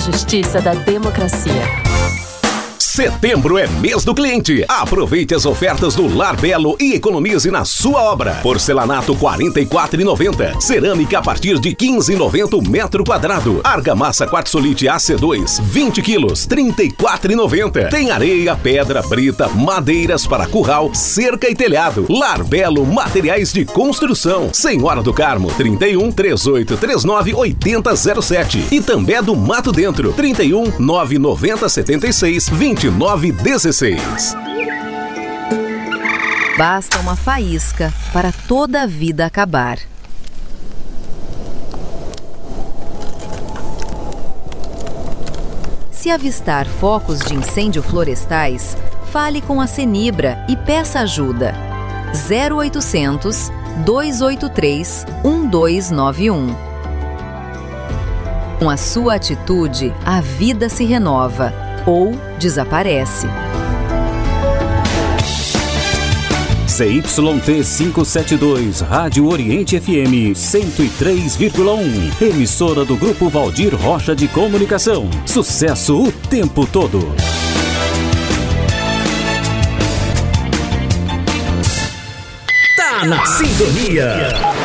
justiça da democracia. Setembro é mês do cliente. Aproveite as ofertas do Lar Belo e economize na sua obra. Porcelanato R$ 44,90. Cerâmica a partir de R$ 15,90 o metro quadrado. Argamassa quartzolite AC2 20 quilos R$ 34,90. Tem areia, pedra, brita, madeiras para curral, cerca e telhado. Lar Belo Materiais de Construção. Senhora do Carmo 31 3839 8007 e também do Mato Dentro 31 990 76 2916. Basta uma faísca para toda a vida acabar. Se avistar focos de incêndio florestais, fale com a Cenibra e peça ajuda. 0800 283 1291. Com a sua atitude, a vida se renova ou desaparece. CYT 572, Rádio Oriente FM 103,1. Emissora do Grupo Valdir Rocha de Comunicação. Sucesso o tempo todo. Tá na sintonia.